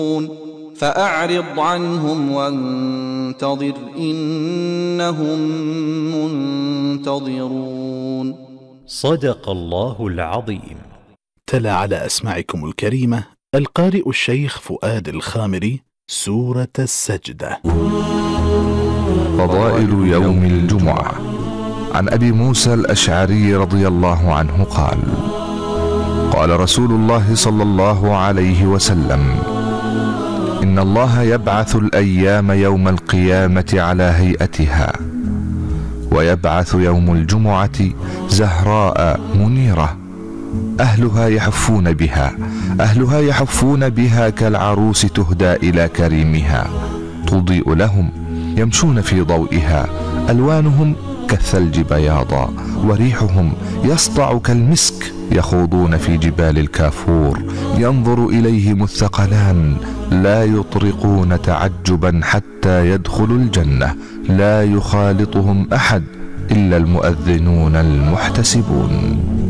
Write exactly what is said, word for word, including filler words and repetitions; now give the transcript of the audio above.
فأعرض عنهم وانتظر إنهم منتظرون. صدق الله العظيم. تلا على أسماعكم الكريمة القارئ الشيخ فؤاد الخامري سورة السجدة. فضائل يوم الجمعة. عن أبي موسى الأشعري رضي الله عنه قال: قال رسول الله صلى الله عليه وسلم: إن الله يبعث الأيام يوم القيامة على هيئتها، ويبعث يوم الجمعة زهراء منيرة، أهلها يحفون بها أهلها يحفون بها كالعروس تهدى إلى كريمها، تضيء لهم، يمشون في ضوئها، ألوانهم كالثلج بياضا، وريحهم يسطع كالمسك، يخوضون في جبال الكافور، ينظر إليهم الثقلان، لا يطرقون تعجبا حتى يدخلوا الجنة، لا يخالطهم أحد إلا المؤذنون المحتسبون.